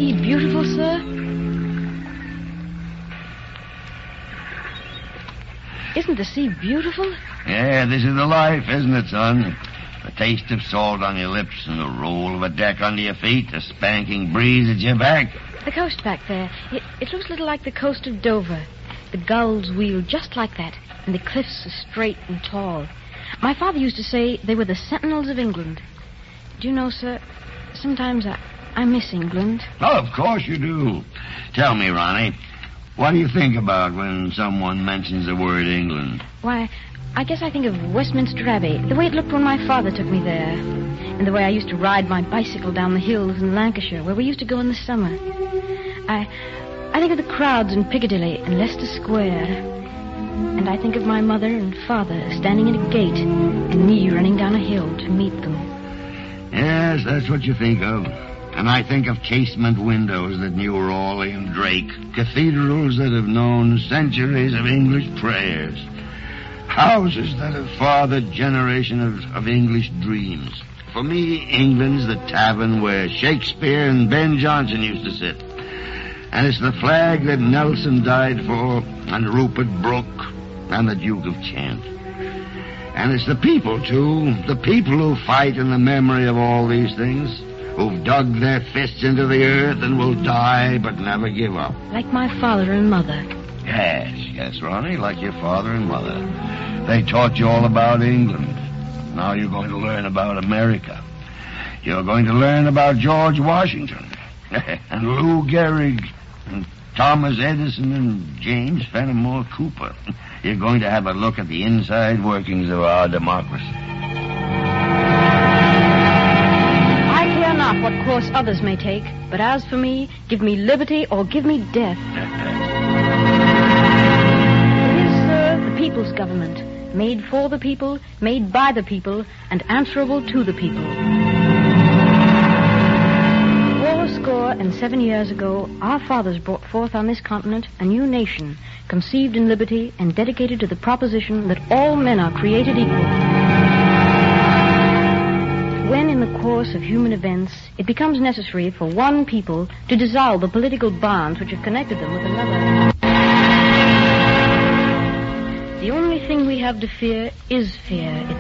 sea beautiful, sir? Isn't the sea beautiful? Yeah, this is the life, isn't it, son? The taste of salt on your lips and the roll of a deck under your feet, a spanking breeze at your back. The coast back there, it looks a little like the coast of Dover. The gulls wheel just like that, and the cliffs are straight and tall. My father used to say they were the sentinels of England. Do you know, sir, sometimes I miss England. Oh, of course you do. Tell me, Ronnie, what do you think about when someone mentions the word England? Why, I guess I think of Westminster Abbey, the way it looked when my father took me there, and the way I used to ride my bicycle down the hills in Lancashire, where we used to go in the summer. I think of the crowds in Piccadilly and Leicester Square, and I think of my mother and father standing at a gate and me running down a hill to meet them. Yes, that's what you think of. And I think of casement windows that knew Raleigh and Drake, cathedrals that have known centuries of English prayers, houses that have fathered generations of English dreams. For me, England's the tavern where Shakespeare and Ben Jonson used to sit. And it's the flag that Nelson died for, and Rupert Brooke, and the Duke of Kent. And it's the people, too, the people who fight in the memory of all these things, who've dug their fists into the earth and will die but never give up. Like my father and mother. Yes, Ronnie, like your father and mother. They taught you all about England. Now you're going to learn about America. You're going to learn about George Washington and Lou Gehrig and Thomas Edison and James Fenimore Cooper. You're going to have a look at the inside workings of our democracy. I care not what course others may take, but as for me, give me liberty or give me death. It is, sir, the people's government, made for the people, made by the people, and answerable to the people. 7 years ago, our fathers brought forth on this continent a new nation, conceived in liberty and dedicated to the proposition that all men are created equal. When, in the course of human events, it becomes necessary for one people to dissolve the political bonds which have connected them with another, the only thing we have to fear is fear